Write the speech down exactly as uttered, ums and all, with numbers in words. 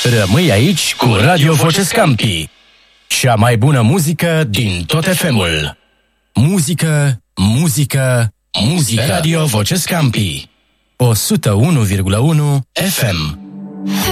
Rămâi aici cu Radio Voce Scampi. Cea mai bună muzică din tot F M-ul. Muzică, muzică, muzică. Radio Voce Scampi. o sută unu virgulă unu F M.